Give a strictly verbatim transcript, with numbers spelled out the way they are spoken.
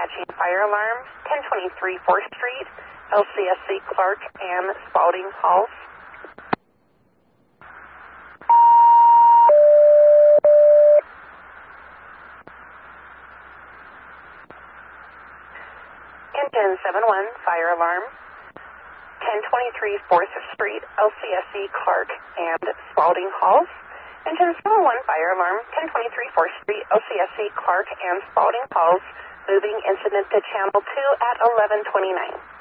dispatching fire alarm, ten twenty-three fourth Street, L C S C Clark and Spalding Halls. Engine seven one, fire alarm, ten twenty-three fourth Street, L C S C Clark and Spalding Halls. Engine seven one, fire alarm, ten twenty-three fourth Street, L C S C Clark and Spalding Halls. Moving incident to channel two at eleven twenty-nine.